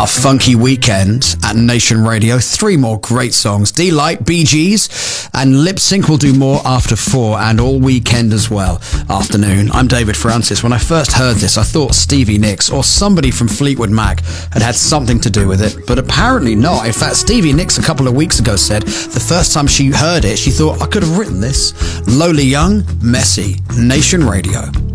Our funky weekend at Nation Radio. 3 more great songs. D-Light, Bee Gees, and Lip Sync will do more after 4 and all weekend as well. Afternoon. I'm David Francis. When I first heard this, I thought Stevie Nicks or somebody from Fleetwood Mac had something to do with it, but apparently not. In fact, Stevie Nicks a couple of weeks ago said the first time she heard it, she thought, I could have written this. Lola Young, Messy, Nation Radio.